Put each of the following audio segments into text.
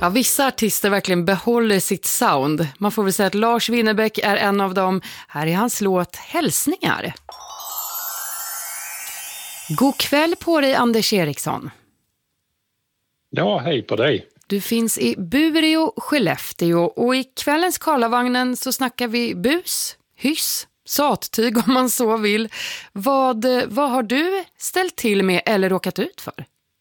Ja, vissa artister verkligen behåller sitt sound. Man får väl säga att Lars Winnerbäck är en av dem. Här är hans låt Hälsningar. God kväll på dig, Anders Eriksson. Ja, hej på dig. Du finns i Bureå, Skellefteå, och i kvällens Karlavagnen så snackar vi bus, hyss, sattyg om man så vill. Vad har du ställt till med eller råkat ut för?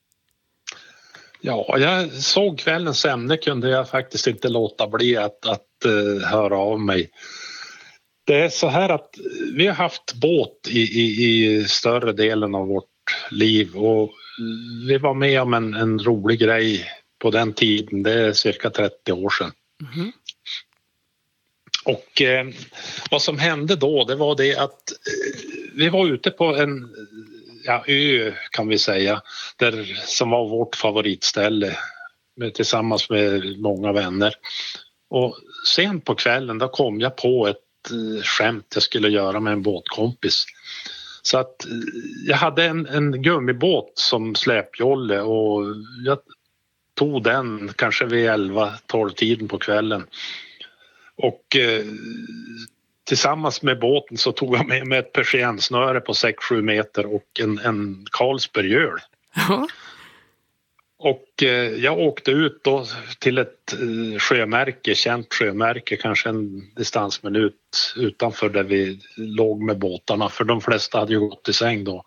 Ja, jag såg kvällens ämne, kunde jag faktiskt inte låta bli att höra av mig. Det är så här att vi har haft båt i större delen av vårt liv, och vi var med om en rolig grej på den tiden. Det är cirka 30 år sedan. Mm. Och vad som hände då, det var det att vi var ute på en ö, kan vi säga, som var vårt favoritställe tillsammans med många vänner. Och sen på kvällen då kom jag på ett skämt jag skulle göra med en båtkompis. Så att jag hade en gummibåt som släpjolle, och jag tog den kanske vid 11-12 tiden på kvällen. Och tillsammans med båten så tog jag med mig ett persiensnöre på 6-7 meter och en Carlsbergöl. Ja. Och jag åkte ut då till ett sjömärke, känt sjömärke, kanske en distansminut utanför där vi låg med båtarna, för de flesta hade ju gått i säng då.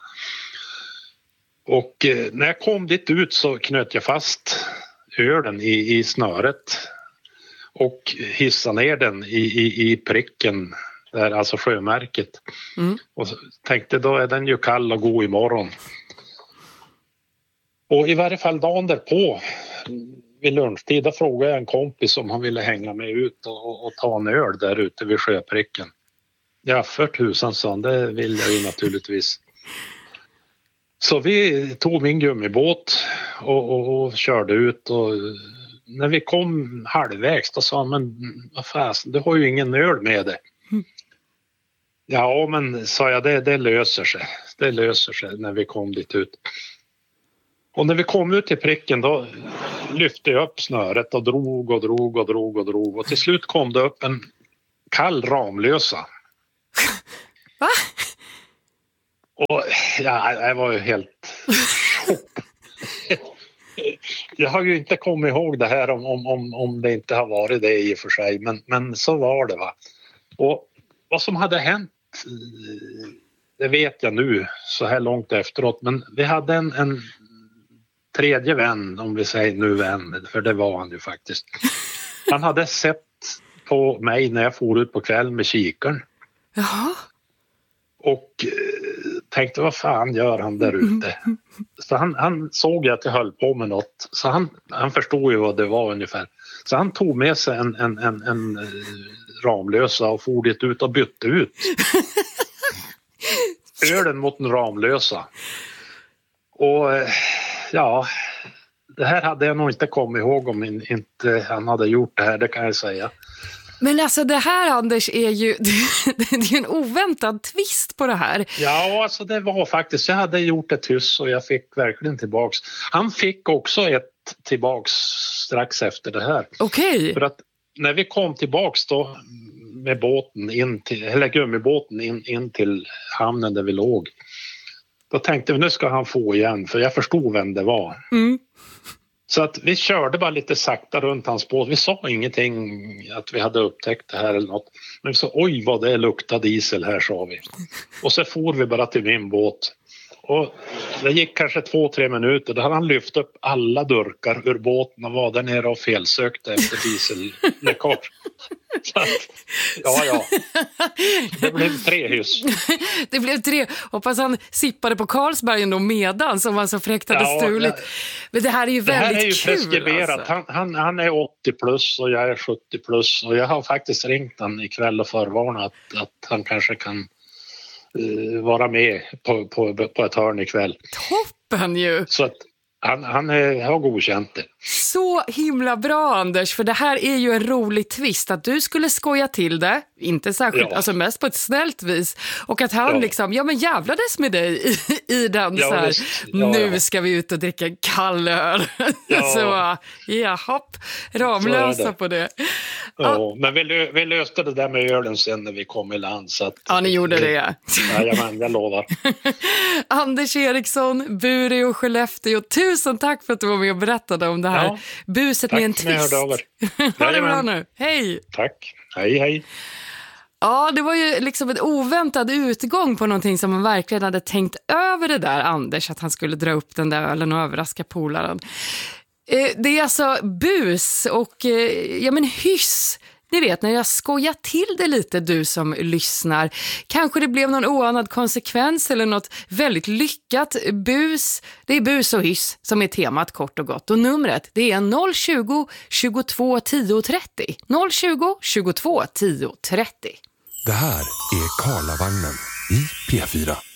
Och när jag kom dit ut så knöt jag fast ölen i snöret och hissade ner den i pricken där, alltså sjömärket. Mm. Och tänkte då är den ju kall och god imorgon. Och i varje fall dagen därpå vid lunchtid då frågade jag en kompis om han ville hänga med ut och ta en öl där ute vid sjöpricken. Ja, för tusan, sa han, det vill jag ju naturligtvis. Så vi tog min gummibåt och körde ut, och när vi kom halvvägs då sa han, men vad fasen, du har ju ingen öl med dig. Mm. Ja, men sa jag, det löser sig. Det löser sig när vi kom dit ut. Och när vi kom ut till pricken då lyfte jag upp snöret och drog. Och till slut kom det upp en kall Ramlösa. Va? Och ja, jag var ju helt chock. Jag har ju inte kommit ihåg det här om det inte har varit det i och för sig. Men så var det, va. Och vad som hade hänt, det vet jag nu så här långt efteråt. Men vi hade en tredje vän, om vi säger nu vän, för det var han ju faktiskt. Han hade sett på mig när jag for ut på kvällen med kikaren. Jaha. Och tänkte, vad fan gör han där ute? Så han såg att jag höll på med något. Så han förstod ju vad det var ungefär. Så han tog med sig en Ramlösa och for dit ut och bytte ut ölen mot en Ramlösa. Och ja, det här hade jag nog inte kommit ihåg om inte han hade gjort det här, det kan jag säga. Men alltså det här, Anders, är ju det är en oväntad twist på det här. Ja, alltså det var faktiskt, jag hade gjort ett hyss och jag fick verkligen tillbaks. Han fick också ett tillbaks strax efter det här. Okej. För att när vi kom tillbaks då med båten eller gummibåten in till hamnen där vi låg, då tänkte vi, nu ska han få igen, för jag förstod vem det var. Mm. Så att vi körde bara lite sakta runt hans båt. Vi sa ingenting att vi hade upptäckt det här eller något. Men vi sa, oj vad det luktar diesel här, sa vi. Och så for vi bara till min båt. Och det gick kanske 2-3 minuter. Då hade han lyft upp alla durkar ur båten och var där nere och felsökte efter dieselläckage. Så att, ja. Det blev 3 hyss. Det blev 3. Hoppas han sippade på Carlsbergen då medan, som var så fräckt hade stulit. Men det här är ju väldigt kul. Det här är ju preskriberat. Alltså. Han är 80 plus och jag är 70 plus. Och jag har faktiskt ringt han ikväll och förvarnat att han kanske kan vara med på ett hörn ikväll. Toppen ju! Så att han har godkänt det. så himla bra, Anders, för det här är ju en rolig twist att du skulle skoja till det, inte särskilt, alltså mest på ett snällt vis, och att han liksom, men jävlades med dig i den så här, nu ska vi ut och dricka en kall öl. Så, hopp, Ramlösa på det. Ja, men vi löste det där med ölen sen när vi kom i land. Så att, ja, ni gjorde det. Jajamän, jag lovar. Anders Eriksson, Bureå, Skellefteå, tusen tack för att du var med och berättade om det här buset med en twist. Ha det bra nu, hej! Tack, hej. Ja, det var ju liksom en oväntad utgång på någonting som man verkligen hade tänkt över det där, Anders, att han skulle dra upp den där ölen och överraska polaren. Det är alltså bus och hyss. Ni vet, när jag skojar till det lite, du som lyssnar. Kanske det blev någon oanad konsekvens eller något väldigt lyckat bus. Det är bus och hyss som är temat, kort och gott. Och numret, det är 020 22 10 30. 020 22 10 30. Det här är Karlavagnen i P4.